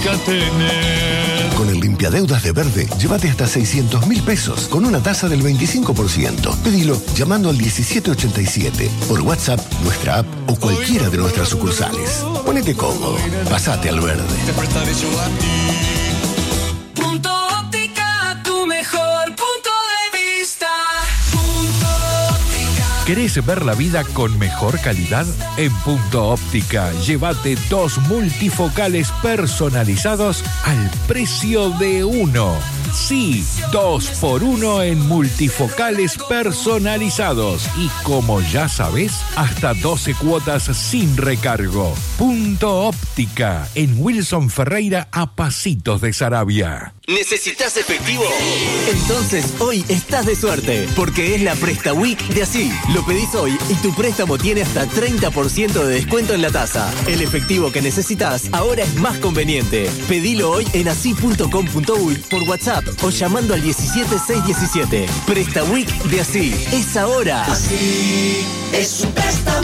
quisiera tener. Con el limpiadeudas de Verde, llévate hasta 600.000 pesos con una tasa del 25%. Pedilo llamando al 1787, por WhatsApp, nuestra app o cualquiera de nuestras sucursales. Ponete cómodo, pasate al Verde. Te prestaré yo a ti. Punto Óptica, tu mejor punto de vista. Punto Óptica. ¿Querés ver la vida con mejor calidad? En Punto Óptica, llévate 2 multifocales personalizados al precio de uno. Sí, 2 por 1 en multifocales personalizados. Y como ya sabés, hasta 12 cuotas sin recargo. Punto Óptica, en Wilson Ferreira, a pasitos de Saravia. ¿Necesitas efectivo? Entonces hoy estás de suerte, porque es la Presta Week de Así. Lo pedís hoy y tu préstamo tiene hasta 30% de descuento en la tasa. El efectivo que necesitas ahora es más conveniente. Pedilo hoy en así.com.uy por WhatsApp o llamando al 17617. Presta Week de Así. Es ahora. Así es un préstamo.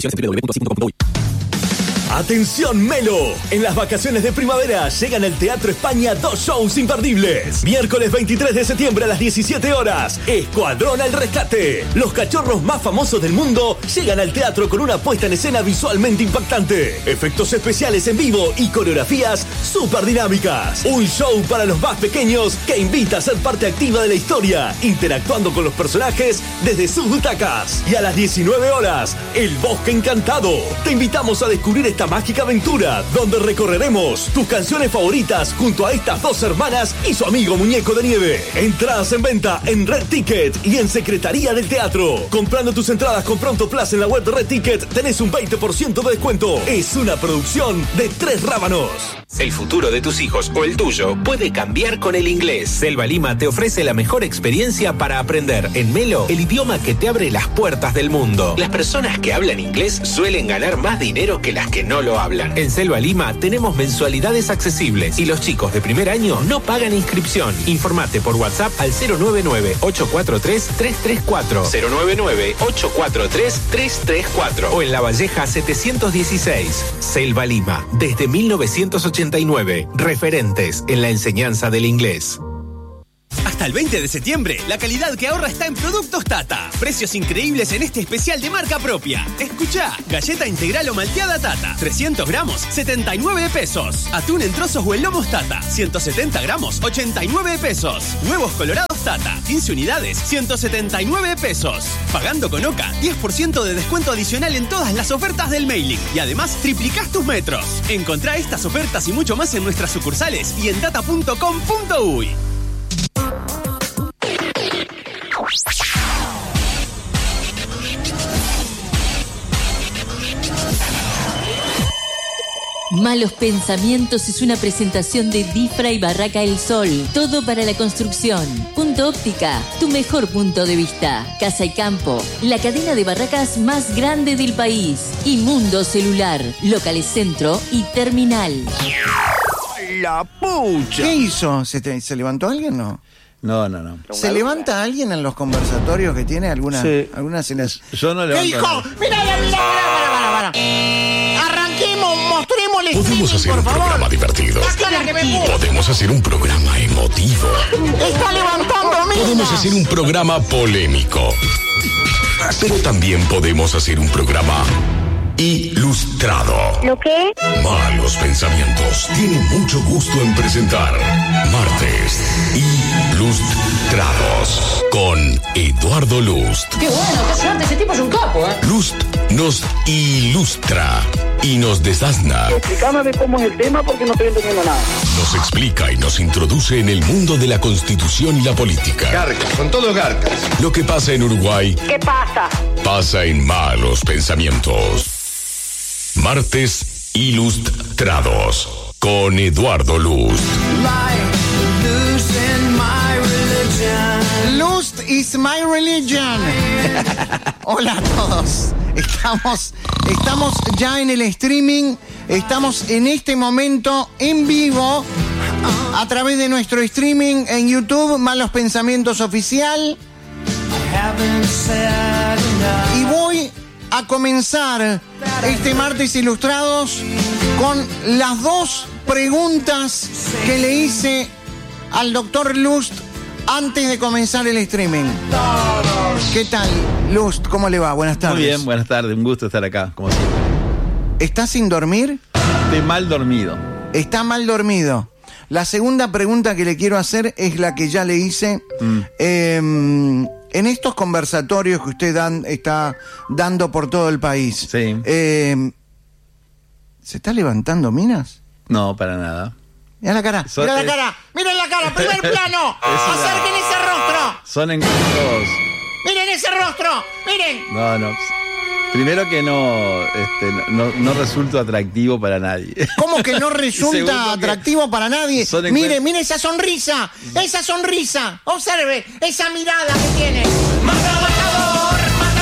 ¡Atención, Melo! En las vacaciones de primavera llegan al Teatro España 2 shows imperdibles. Miércoles 23 de septiembre a las 17 horas, Escuadrón al Rescate. Los cachorros más famosos del mundo llegan al teatro con una puesta en escena visualmente impactante, efectos especiales en vivo y coreografías súper dinámicas. Un show para los más pequeños que invita a ser parte activa de la historia, interactuando con los personajes desde sus butacas. Y a las 19 horas, El Bosque Encantado. Te invitamos a descubrir esta mágica aventura donde recorreremos tus canciones favoritas junto a estas 2 hermanas y su amigo Muñeco de Nieve. Entradas en venta en Red Ticket y en Secretaría del Teatro. Comprando tus entradas con Pronto Plus en la web de Red Ticket tenés un 20% de descuento. Es una producción de 3 Rábanos. El futuro de tus hijos o el tuyo puede cambiar con el inglés. Selva Lima te ofrece la mejor experiencia para aprender en Melo el idioma que te abre las puertas del mundo. Las personas que hablan inglés suelen ganar más dinero que las que no lo hablan. En Selva Lima tenemos mensualidades accesibles y los chicos de primer año no pagan inscripción. Informate por WhatsApp al 099-843-334. 099-843-334 o en La Valleja 716. Selva Lima, desde 1989. Referentes en la enseñanza del inglés. Hasta el 20 de septiembre, la calidad que ahorra está en Productos Tata. Precios increíbles en este especial de marca propia. Escuchá, galleta integral o malteada Tata, 300 gramos, 79 pesos. Atún en trozos o en lomos Tata, 170 gramos, 89 pesos. Huevos colorados Tata, 15 unidades, 179 pesos. Pagando con OCA, 10% de descuento adicional en todas las ofertas del mailing. Y además, triplicás tus metros. Encontrá estas ofertas y mucho más en nuestras sucursales y en tata.com.uy. Malos Pensamientos es una presentación de Difra y Barraca El Sol. Todo para la construcción. Punto Óptica, tu mejor punto de vista. Casa y Campo, la cadena de barracas más grande del país. Y Mundo Celular, locales centro y terminal. La pucha. ¿Qué hizo? ¿Se levantó alguien o no? No. ¿Se levanta alguien en los conversatorios que tiene algunas en las... Yo no levanto. ¿Qué dijo? Mira. Arranquemos, mostrémosle. Podemos hacer por un favor. programa divertido. Podemos hacer un programa emotivo. Está levantando minas. Podemos hacer un programa polémico. Pero también podemos hacer un programa ilustrado. ¿Lo qué? Malos Pensamientos tiene mucho gusto en presentar Martes Ilustrados con Eduardo Lust. Qué bueno, qué suerte, ese tipo es un capo, ¿eh? Lust nos ilustra y nos desasna. Explícame cómo es el tema porque no estoy entendiendo nada. Nos explica y nos introduce en el mundo de la Constitución y la política. Garcas, son todos garcas. Lo que pasa en Uruguay ¿Qué pasa? pasa en Malos Pensamientos. Martes Ilustrados con Eduardo Lust. Lust is my religion. Hola a todos. Estamos ya en el streaming. Estamos en este momento en vivo a través de nuestro streaming en YouTube, Malos Pensamientos Oficial. Y voy a comenzar este Martes Ilustrados con las 2 preguntas que le hice al doctor Lust antes de comenzar el streaming. ¿Qué tal, Lust? ¿Cómo le va? Buenas tardes. Muy bien, buenas tardes. Un gusto estar acá, como siempre. ¿Está sin dormir? Estoy mal dormido. Está mal dormido. La segunda pregunta que le quiero hacer es la que ya le hice. En estos conversatorios que usted está dando por todo el país, Sí. ¿se está levantando minas? No, para nada. Mira la cara, mira la cara, miren la cara, primer plano. Acerquen ese rostro. Son encuentros. Miren ese rostro, miren. No. Primero que no resulto atractivo para nadie. ¿Cómo que no resulta atractivo para nadie? Mire esa sonrisa, observe esa mirada que tiene. ¡Matador!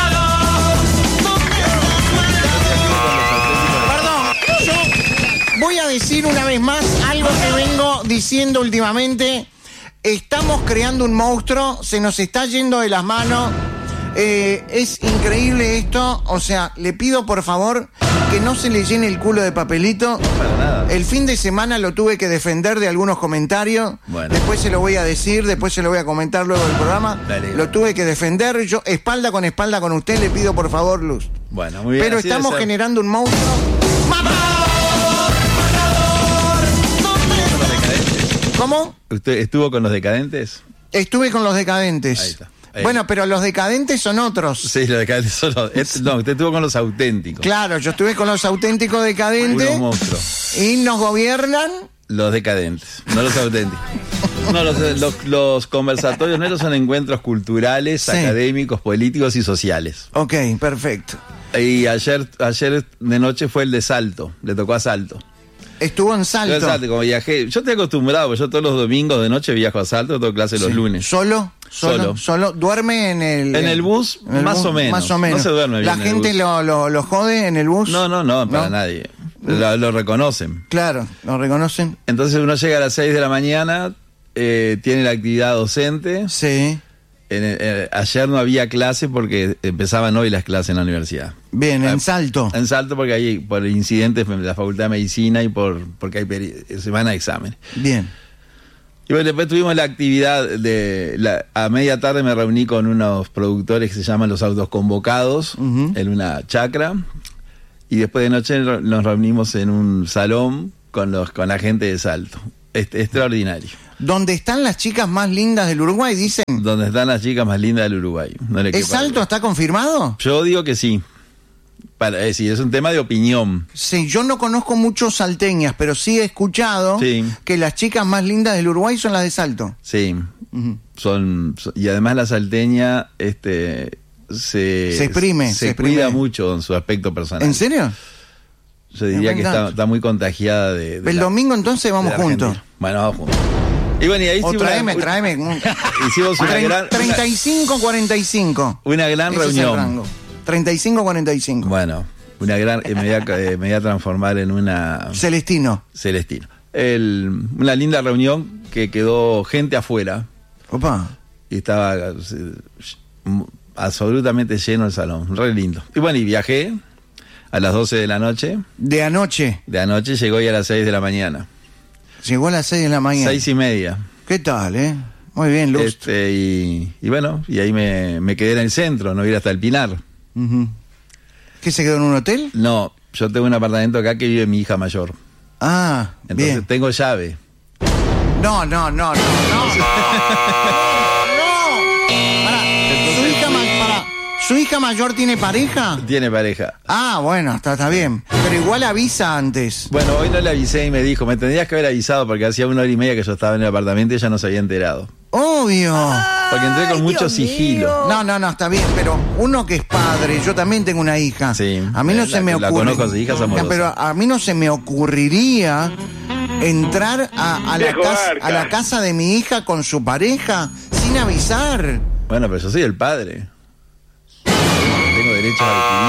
Perdón, yo voy a decir una vez más algo que vengo diciendo últimamente. Estamos creando un monstruo, se nos está yendo de las manos. Es increíble esto, o sea, le pido por favor que no se le llene el culo de papelito. No, para nada. El fin de semana lo tuve que defender de algunos comentarios. Bueno. Después se lo voy a decir, después se lo voy a comentar luego del programa. Dale. Lo tuve que defender, yo espalda con usted le pido por favor, Luz. Bueno, muy bien. Pero así estamos debe ser. generando un monstruo. ¿Cómo? ¿Usted estuvo con los decadentes? Estuve con los decadentes. Ahí está. Bueno, pero los decadentes son otros. Sí, los decadentes son los... No, usted estuvo con los auténticos. Claro, yo estuve con los auténticos decadentes. Unos monstruos. Y nos gobiernan Los decadentes, no los auténticos. No, los conversatorios nuestros son encuentros culturales, Sí. académicos, políticos y sociales. Ok, perfecto. Y ayer de noche fue el de Salto, le tocó a Salto. Estuvo en Salto. Yo, como viajé, yo estoy acostumbrado, yo todos los domingos de noche viajo a Salto, tengo clase los Sí. lunes. ¿Solo? ¿Duerme en el...? En el bus, en el más bus? o menos. Más o menos. No se duerme bien ¿La en el gente bus. lo jode en el bus? No, para nadie. Lo reconocen. Claro, lo reconocen. Entonces uno llega a las 6 de la mañana, tiene la actividad docente. Sí. Ayer no había clase porque empezaban hoy las clases en la universidad. Bien, en Salto. En Salto porque hay por incidentes de la Facultad de Medicina y porque hay semana de examen. Bien. Y bueno, después tuvimos la actividad a media tarde me reuní con unos productores que se llaman Los Autoconvocados en una chacra. Y después de noche nos reunimos en un salón con la gente de Salto. Extraordinario. ¿Dónde están las chicas más lindas del Uruguay, dicen? Donde están las chicas más lindas del Uruguay. No le ¿Es quepa Salto? duda. ¿Está confirmado? Yo digo que sí. Es un tema de opinión. Sí, yo no conozco muchos salteñas, pero sí he escuchado que las chicas más lindas del Uruguay son las de Salto. Sí. Y además la salteña se exprime. Se cuida mucho en su aspecto personal. ¿En serio? Yo diría que está muy contagiada de El domingo entonces vamos juntos. Bueno, vamos juntos. Y bueno, y ahí tráeme. Hicimos una gran... 35-45. Una gran Ese es el reunión. rango. 35-45. Bueno, una gran... me voy a transformar en una... Celestino. Una linda reunión que quedó gente afuera. Opa. Y estaba absolutamente lleno el salón. Re lindo. Y bueno, y viajé a las 12 de la noche. ¿De anoche? De anoche, llegó ya a las 6 de la mañana. Llegó a las 6 de la mañana. 6:30. ¿Qué tal, Muy bien, Luz. Y bueno, y ahí me quedé en el centro, no ir hasta el Pinar. ¿Qué, se quedó en un hotel? No, yo tengo un apartamento acá que vive mi hija mayor. Ah, entonces bien. tengo llave. No. ¿Su hija mayor tiene pareja? Tiene pareja. Ah, bueno, está bien. Pero igual avisa antes. Bueno, hoy no le avisé y me dijo, me tendrías que haber avisado porque hacía 1 hora y media que yo estaba en el apartamento y ella no se había enterado. Obvio. Porque entré con mucho sigilo. No, está bien, pero uno que es padre, yo también tengo una hija. Sí. A mí no se me ocurre. La conozco, su hija es amorosa. Pero a mí no se me ocurriría entrar a la casa de mi hija con su pareja sin avisar. Bueno, pero yo soy el padre. Tengo derechos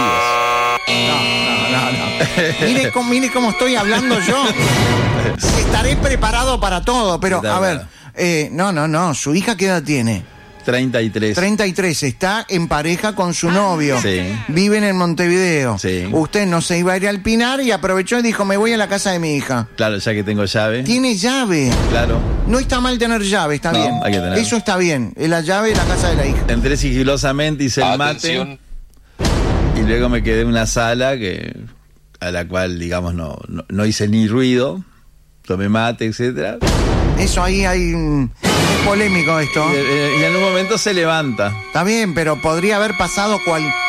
adquiridos. No. Mire cómo estoy hablando yo. Estaré preparado para todo, pero a ver, no. ¿Su hija qué edad tiene? 33. 33, está en pareja con su novio. Sí. Viven en Montevideo. Sí. Usted no se iba a ir al Pinar y aprovechó y dijo, me voy a la casa de mi hija. Claro, ya que tengo llave. Tiene llave. Claro. No está mal tener llave, está No, bien. hay que tener. Eso está bien. Es la llave de la casa de la hija. Entré sigilosamente, hice el mate. Y luego me quedé en una sala a la cual, digamos, no hice ni ruido. Tomé mate, etcétera. Eso ahí hay... es polémico esto. Y en un momento se levanta. Está bien, pero podría haber pasado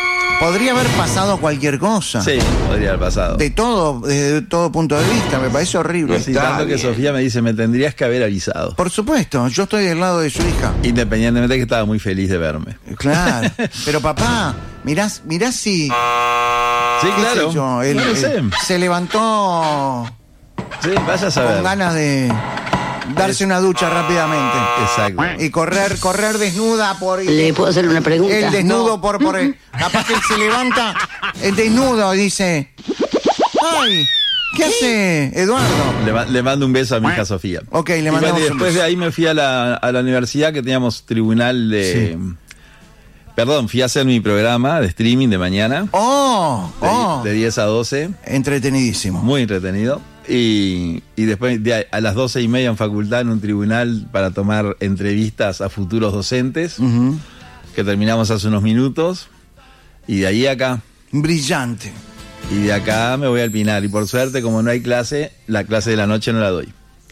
cualquier cosa. Sí, podría haber pasado. Desde todo punto de vista, me parece horrible. Sí, tanto que Sofía me dice, me tendrías que haber avisado. Por supuesto, yo estoy del lado de su hija. Independientemente de que estaba muy feliz de verme. Claro, pero papá, mirá si... Sí, claro. No lo sé. Se levantó... Sí, vaya a saber. Con ganas de darse una ducha rápidamente. Exacto. Y correr desnuda por... ¿Le puedo hacer una pregunta? El desnudo por el... Capaz que él se levanta el desnudo y dice... ¡Ay! ¿Qué hace Eduardo? Le mando un beso a mi hija Sofía. Ok, le mandamos y un después beso. de ahí me fui a la universidad, que teníamos tribunal de... Sí. Perdón, fui a hacer mi programa de streaming de mañana. De 10 a 12. Entretenidísimo. Muy entretenido. Y después a las 12:30 en facultad, en un tribunal para tomar entrevistas a futuros docentes, que terminamos hace unos minutos. Y de ahí a acá. Brillante. Y de acá me voy al Pinar. Y por suerte, como no hay clase, la clase de la noche no la doy.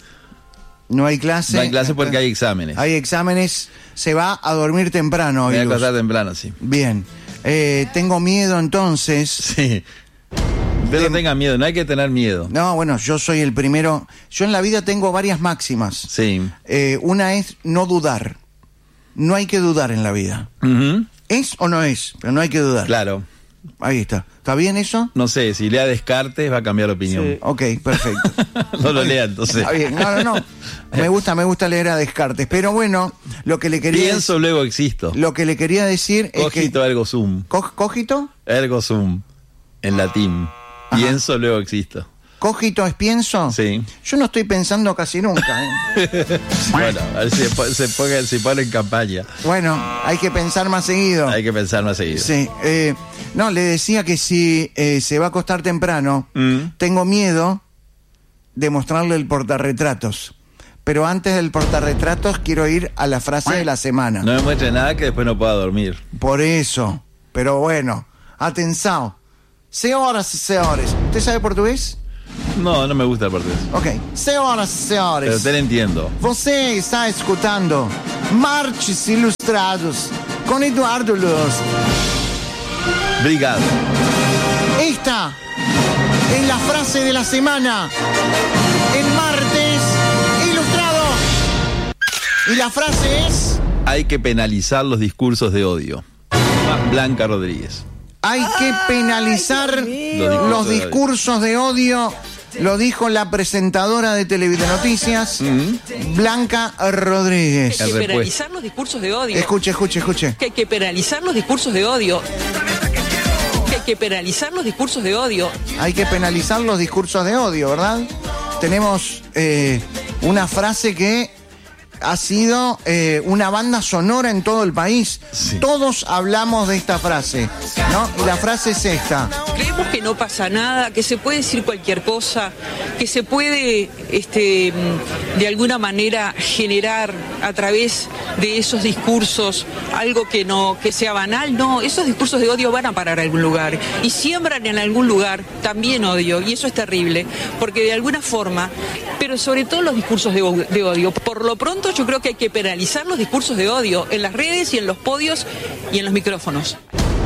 No hay clase. No hay clase porque hay exámenes. Hay exámenes. Se va a dormir temprano. Me voy a Ilus. acostar temprano, sí. Bien. Tengo miedo entonces. Sí. Usted no tenga miedo, no hay que tener miedo. No, bueno, yo soy el primero. Yo en la vida tengo varias máximas. Sí. Una es no dudar. No hay que dudar en la vida. ¿Es o no es? Pero no hay que dudar. Claro. Ahí está. ¿Está bien eso? No sé, si lea Descartes va a cambiar de opinión. Sí. Ok, perfecto. No lo lea entonces. Está bien. No. Me gusta leer a Descartes. Pero bueno, lo que le quería... Pienso, luego existo. Lo que le quería decir es que... Cogito, ergo sum. ¿Cogito? Ergo sum. En latín. Pienso, luego existo. ¿Cogito es pienso? Sí. Yo no estoy pensando casi nunca. Bueno, a ver si se pone en campaña. Bueno, hay que pensar más seguido. Hay que pensar más seguido. Sí. No, le decía que si se va a acostar temprano, tengo miedo de mostrarle el portarretratos. Pero antes del portarretratos quiero ir a la frase de la semana. No me muestre nada que después no pueda dormir. Por eso. Pero bueno, atención. Senhoras e senhores. ¿Usted sabe portugués? No me gusta el portugués. Ok. Senhoras e senhores. Pero te lo entiendo. Você está escutando Martes Ilustrados con Eduardo Luz. Obrigado. Esta es la frase de la semana en Martes Ilustrado. Y la frase es... Hay que penalizar los discursos de odio. Blanca Rodríguez. Hay que penalizar los discursos de odio. Lo dijo la presentadora de Televisión Noticias, Blanca Rodríguez. Hay que penalizar los discursos de odio. Escuche. Que hay que penalizar los discursos de odio. Que hay que penalizar los discursos de odio. Hay que penalizar los discursos de odio, ¿verdad? Tenemos una frase que ha sido una banda sonora en todo el país. Sí. Todos hablamos de esta frase, ¿no? Y la frase es esta. Creemos que no pasa nada, que se puede decir cualquier cosa, que se puede, de alguna manera, generar a través de esos discursos algo que sea banal. No, esos discursos de odio van a parar a algún lugar y siembran en algún lugar también odio, y eso es terrible, porque de alguna forma, pero sobre todo los discursos de odio, por lo pronto yo creo que hay que penalizar los discursos de odio en las redes y en los podios y en los micrófonos.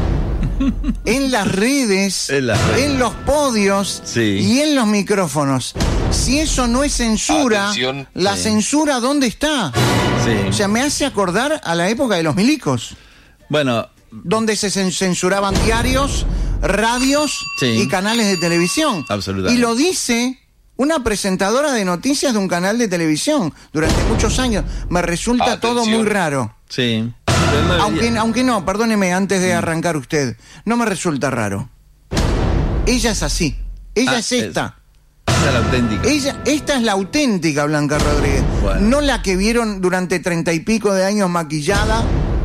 En las redes, en los podios y en los micrófonos. Si eso no es censura, la censura ¿dónde está? O sea, me hace acordar a la época de los milicos. Bueno, donde se censuraban diarios, radios y canales de televisión. Absolutamente. Y lo dice una presentadora de noticias de un canal de televisión durante muchos años. Me resulta todo muy raro. Sí. Aunque no, perdóneme antes de arrancar usted, no me resulta raro. Ella es así. Ella es esta. Esta es la auténtica. Esta es la auténtica Blanca Rodríguez. Bueno. No la que vieron durante 30 y pico de años maquillada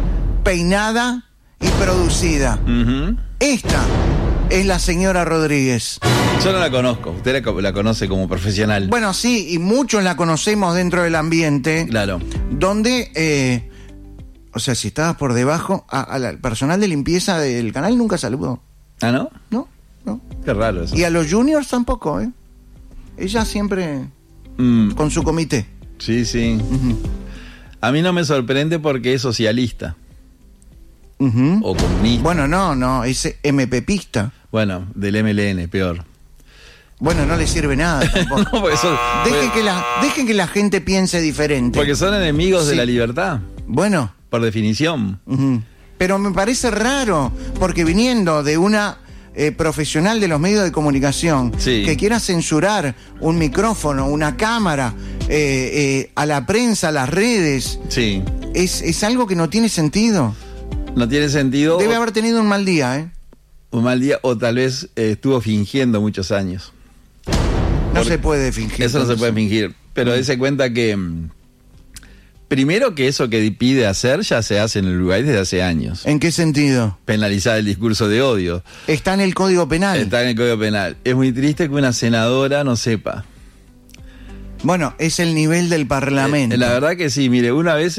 peinada y producida. Esta es la señora Rodríguez. Yo no la conozco, usted la conoce como profesional. Bueno, sí, y muchos la conocemos dentro del ambiente. Claro. Donde, o sea, si estabas por debajo, al personal de limpieza del canal nunca saludó. ¿Ah, no? No. Qué raro eso. Y a los juniors tampoco, ¿eh? Ella siempre con su comité. Sí, sí. A mí no me sorprende porque es socialista. O comunista. Bueno, no, es MPPista. Bueno, del MLN, peor. Bueno, no le sirve nada tampoco. No, porque Dejen que la gente piense diferente. Porque son enemigos de la libertad. Bueno. Por definición. Pero me parece raro, porque viniendo de una profesional de los medios de comunicación que quiera censurar un micrófono, una cámara, a la prensa, a las redes, es algo que no tiene sentido. No tiene sentido. Debe haber tenido un mal día, ¿eh? Un mal día, o tal vez estuvo fingiendo muchos años. No se puede fingir. Eso no se puede fingir. Pero dése cuenta que primero que eso que pide hacer ya se hace en el Uruguay desde hace años. ¿En qué sentido? Penalizar el discurso de odio. Está en el Código Penal. Está en el Código Penal. Es muy triste que una senadora no sepa. Bueno, es el nivel del Parlamento. La verdad que sí, mire, una vez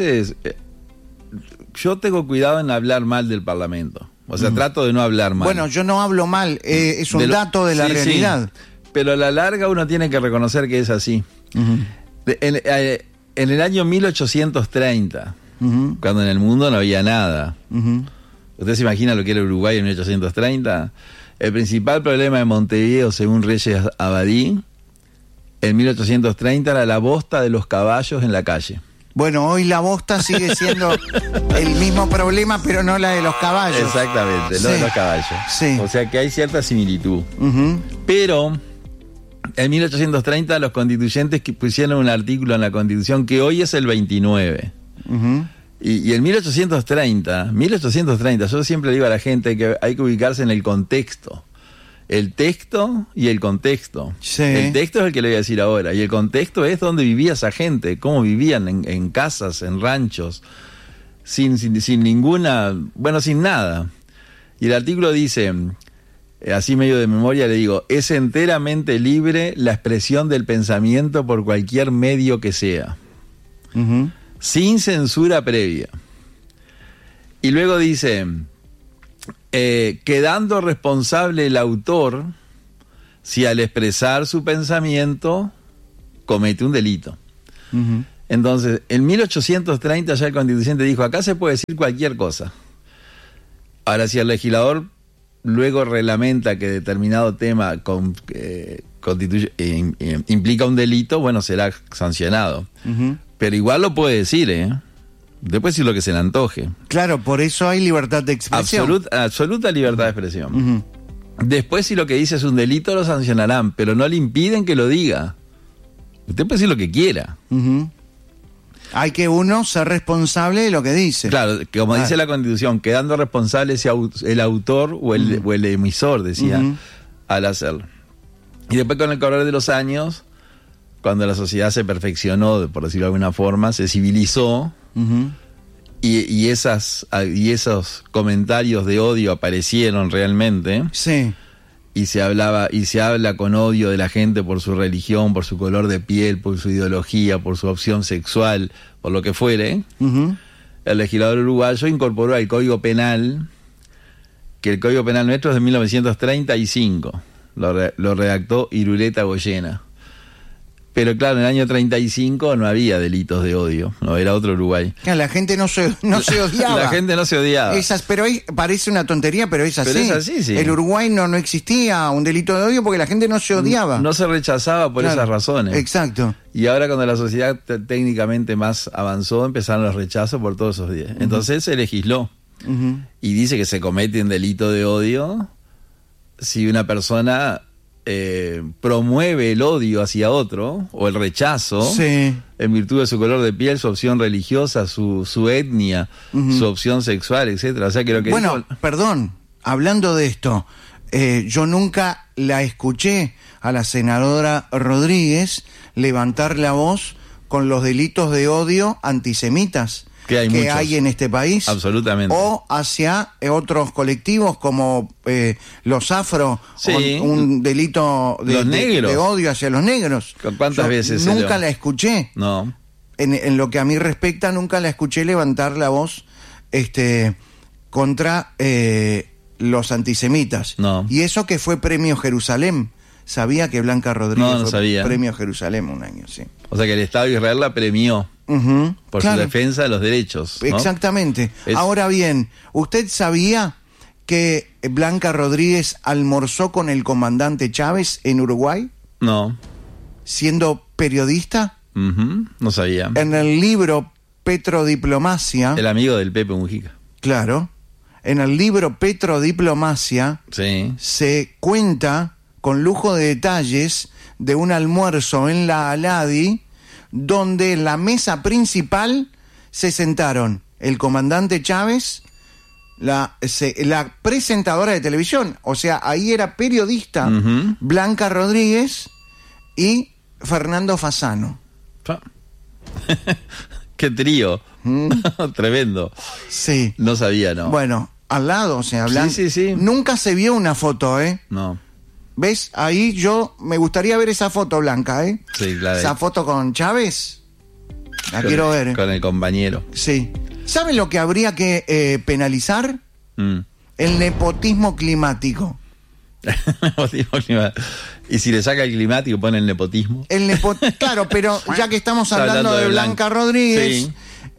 yo tengo cuidado en hablar mal del Parlamento. O sea, trato de no hablar mal. Bueno, yo no hablo mal, es un dato de la realidad. Sí. Pero a la larga uno tiene que reconocer que es así. En el año 1830, cuando en el mundo no había nada, ¿usted se imagina lo que era Uruguay en 1830? El principal problema de Montevideo, según Reyes Abadí, en 1830 era la bosta de los caballos en la calle. Bueno, hoy la bosta sigue siendo el mismo problema, pero no la de los caballos. Exactamente, lo de los caballos. Sí. O sea que hay cierta similitud. Pero en 1830 los constituyentes pusieron un artículo en la Constitución que hoy es el 29. Y en 1830, yo siempre digo a la gente que hay que ubicarse en el contexto. El texto y el contexto. El texto es el que le voy a decir ahora. Y el contexto es donde vivía esa gente, cómo vivían en casas, en ranchos, sin ninguna, bueno, sin nada. Y el artículo dice, así medio de memoria le digo, es enteramente libre la expresión del pensamiento por cualquier medio que sea. Sin censura previa. Y luego dice, quedando responsable el autor si al expresar su pensamiento comete un delito. Entonces, en 1830 ya el constituyente dijo, acá se puede decir cualquier cosa. Ahora, si el legislador luego reglamenta que determinado tema implica un delito, bueno, será sancionado. Pero igual lo puede decir, Después sí lo que se le antoje. Claro, por eso hay libertad de expresión. Absoluta libertad de expresión. Después si lo que dice es un delito lo sancionarán, pero no le impiden que lo diga. Usted puede decir lo que quiera. Hay que uno ser responsable de lo que dice. Claro, que como dice la Constitución, quedando responsable el autor o el emisor, decía, al hacerlo. Y después con el correr de los años, cuando la sociedad se perfeccionó, por decirlo de alguna forma, se civilizó, y esos comentarios de odio aparecieron realmente. Sí. Y se habla con odio de la gente por su religión, por su color de piel, por su ideología, por su opción sexual, por lo que fuere. El legislador uruguayo incorporó al Código Penal, que el Código Penal nuestro es de 1935. Lo redactó Irureta Goyena. Pero claro, en el año 35 no había delitos de odio, no era otro Uruguay. Claro, la gente no se odiaba. La gente no se odiaba. Pero parece una tontería, pero es así. Pero es así, sí. El Uruguay no existía un delito de odio porque la gente no se odiaba. No se rechazaba por esas razones. Exacto. Y ahora cuando la sociedad técnicamente más avanzó, empezaron los rechazos por todos esos días. Entonces se legisló. Y dice que se comete un delito de odio si una persona promueve el odio hacia otro o el rechazo en virtud de su color de piel, su opción religiosa, su etnia, su opción sexual, etcétera. O sea que lo que perdón, hablando de esto, yo nunca la escuché a la senadora Rodríguez levantar la voz con los delitos de odio antisemitas que hay en este país. Absolutamente. O hacia otros colectivos como los afro, sí, un delito de odio hacia los negros. ¿Cuántas veces? Nunca la escuché. No. En lo que a mí respecta, nunca la escuché levantar la voz contra los antisemitas. No. Y eso que fue Premio Jerusalén. Sabía que Blanca Rodríguez no fue sabía. Premio Jerusalén un año, sí. O sea que el Estado de Israel la premió por su defensa de los derechos, ¿no? Exactamente. Ahora bien, ¿usted sabía que Blanca Rodríguez almorzó con el comandante Chávez en Uruguay? No. ¿Siendo periodista? No sabía. En el libro Petrodiplomacia... El amigo del Pepe Mujica. Claro. En el libro Petrodiplomacia se cuenta con lujo de detalles de un almuerzo en la Aladi, donde en la mesa principal se sentaron el comandante Chávez, la presentadora de televisión, o sea, ahí era periodista, Blanca Rodríguez y Fernando Fasano. ¡Qué trío! Tremendo. Sí. No sabía, ¿no? Bueno, al lado, o sea, Blanca... Sí. Nunca se vio una foto, ¿eh? No. ¿Ves? Ahí me gustaría ver esa foto, Blanca, ¿eh? Sí, claro. Esa foto con Chávez, la quiero ver. Con el compañero. Sí. ¿Saben lo que habría que penalizar? El nepotismo climático. Y si le saca el climático, pone el nepotismo. Claro, pero ya que estamos hablando de Blanca Rodríguez,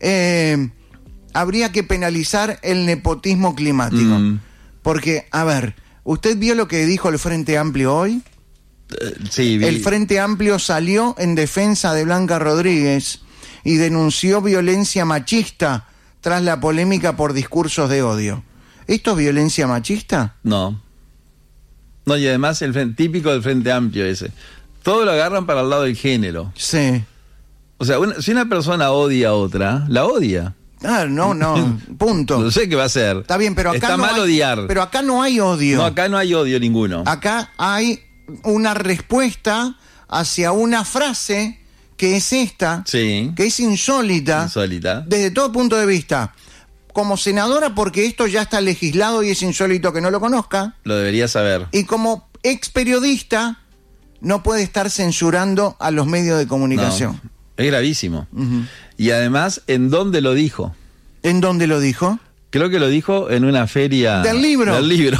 habría que penalizar el nepotismo climático. Porque, a ver, ¿usted vio lo que dijo el Frente Amplio hoy? Sí, vi. El Frente Amplio salió en defensa de Blanca Rodríguez y denunció violencia machista tras la polémica por discursos de odio. ¿Esto es violencia machista? No. No, y además típico del Frente Amplio ese. Todo lo agarran para el lado del género. Sí. O sea, si una persona odia a otra, la odia. Ah, no, punto. No sé qué va a hacer. Está bien, pero acá está mal odiar. Pero acá no hay odio. No, acá no hay odio ninguno. Acá hay una respuesta hacia una frase que es esta, que es insólita. Desde todo punto de vista. Como senadora, porque esto ya está legislado y es insólito que no lo conozca. Lo debería saber. Y como ex periodista, no puede estar censurando a los medios de comunicación. No, es gravísimo. Y además, ¿en dónde lo dijo? ¿En dónde lo dijo? Creo que lo dijo en una feria... Del libro.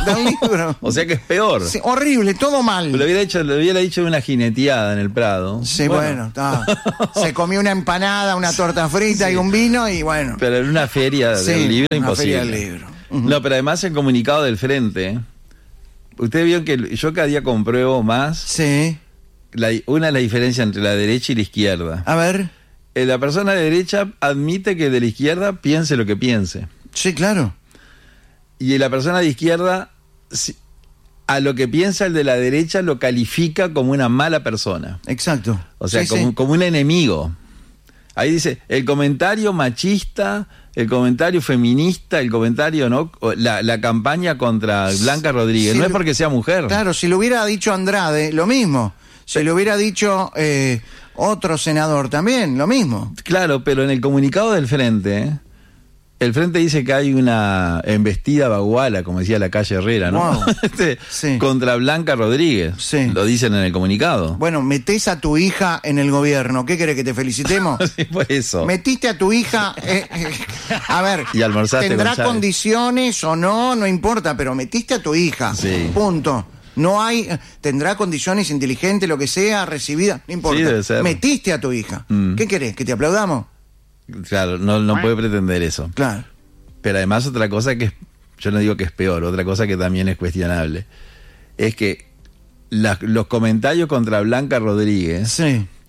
O sea que es peor. Sí, horrible, todo mal. Lo hubiera dicho en una jineteada en el Prado. Sí, bueno está. Se comió una empanada, una torta frita y un vino y bueno. Pero en una feria del libro, imposible. Feria del libro. No, pero además el comunicado del Frente... Usted vio que yo cada día compruebo más... Sí. Una de las diferencias entre la derecha y la izquierda. A ver. La persona de derecha admite que de la izquierda piense lo que piense. Sí, claro. Y la persona de izquierda, a lo que piensa el de la derecha, lo califica como una mala persona. Exacto. O sea, como un enemigo. Ahí dice, el comentario machista, el comentario feminista, el comentario, ¿no? La campaña contra Blanca Rodríguez. No es porque sea mujer. Claro, si lo hubiera dicho Andrade, lo mismo. Si lo hubiera dicho otro senador también, lo mismo. Claro, pero en el comunicado del Frente... El Frente dice que hay una embestida baguala, como decía la calle Herrera, ¿no? Wow. Contra Blanca Rodríguez. Sí. Lo dicen en el comunicado. Bueno, metés a tu hija en el gobierno. ¿Qué querés, que te felicitemos? Sí, por eso. Metiste a tu hija... a ver, y almorzaste ¿tendrá con Chávez condiciones o no? No importa, pero metiste a tu hija. Sí. Punto. No hay... Tendrá condiciones, inteligente, lo que sea, recibida, no importa. Sí, debe ser. Metiste a tu hija. ¿Qué querés, que te aplaudamos? Claro, no puede pretender eso. Claro. Pero además otra cosa que yo no digo que es peor, otra cosa que también es cuestionable, es que los comentarios contra Blanca Rodríguez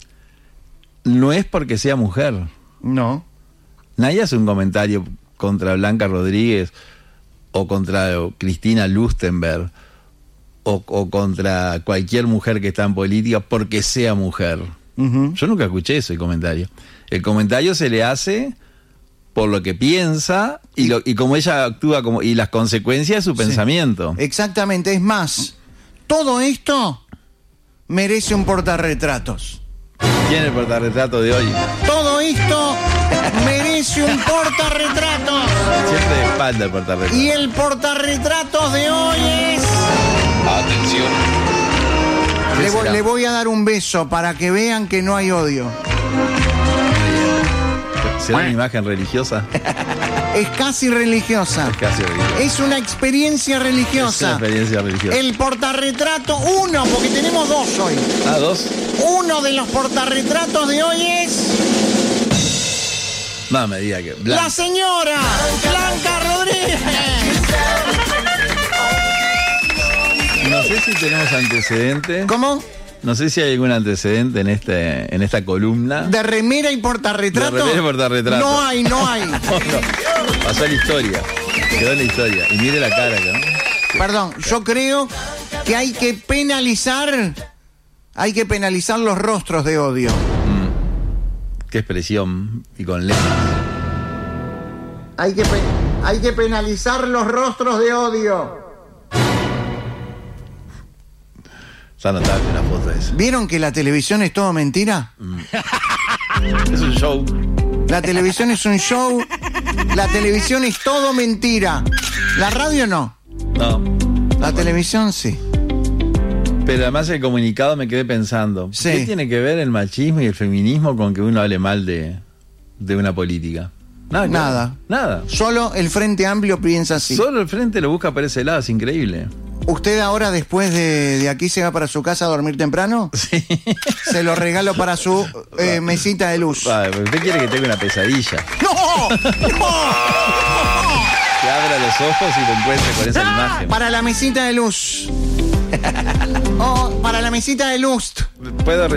no es porque sea mujer. No. Nadie hace un comentario contra Blanca Rodríguez o contra Cristina Lustenberg o contra cualquier mujer que está en política porque sea mujer. Yo nunca escuché eso, el comentario. El comentario se le hace por lo que piensa y como ella actúa y las consecuencias de su pensamiento. Exactamente, es más, todo esto merece un portarretratos. ¿Quién es el portarretrato de hoy? Todo esto merece un portarretrato. Siempre de espalda el portarretrato. Y el portarretrato de hoy es... Atención. Le voy a dar un beso para que vean que no hay odio. ¿Será una imagen religiosa? Es casi religiosa. Es casi religiosa. Es una experiencia religiosa. Es una experiencia religiosa. El portarretrato 1, porque tenemos 2 hoy. Ah, 2. Uno de los portarretratos de hoy es... No me diga que... Blanca. La señora Blanca Rodríguez. No sé si tenemos antecedentes. ¿Cómo? No sé si hay algún antecedente en esta columna. ¿De remera y portarretrato? De remera y portarretrato. No hay. No. Pasó la historia. Quedó en la historia. Y mire la cara acá. Perdón, yo creo que hay que penalizar los rostros de odio. Qué expresión. Y con letras. Hay que penalizar los rostros de odio. Está notable una foto de eso. ¿Vieron que la televisión es todo mentira? Es un show. La televisión es un show. La televisión es todo mentira. La radio no. No. La televisión sí. Pero además el comunicado me quedé pensando. Sí. ¿Qué tiene que ver el machismo y el feminismo con que uno hable mal de una política? Nada. Solo el Frente Amplio piensa así. Solo el Frente lo busca por ese lado, es increíble. ¿Usted ahora, después de aquí, se va para su casa a dormir temprano? Sí. Se lo regalo para su mesita de luz. Usted quiere que tenga una pesadilla. ¡No! Que abra los ojos y lo encuentre con esa imagen. Para la mesita de luz. Para la mesita de luz. ¿Puedo